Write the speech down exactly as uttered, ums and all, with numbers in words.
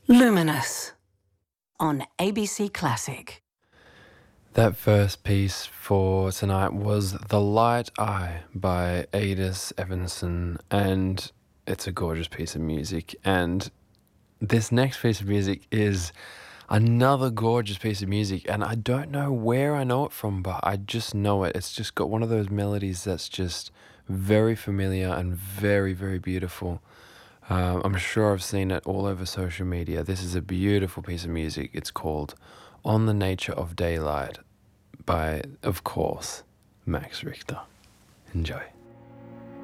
Luminous on A B C Classic. That first piece for tonight was The Light Eye by Adis Evanson, and it's a gorgeous piece of music. And this next piece of music is another gorgeous piece of music, and I don't know where I know it from, but I just know it. It's just got one of those melodies that's just very familiar and very, very beautiful. Um, I'm sure I've seen it all over social media. This is a beautiful piece of music. It's called On the Nature of Daylight by, of course, Max Richter. Enjoy.